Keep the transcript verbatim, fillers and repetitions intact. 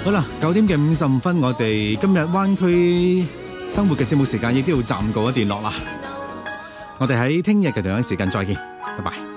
好啦，九點嘅五十五分，我哋今日灣區生活嘅節目時間亦都要暫告一段落啦。我哋喺聽日嘅同樣時間再見，拜拜。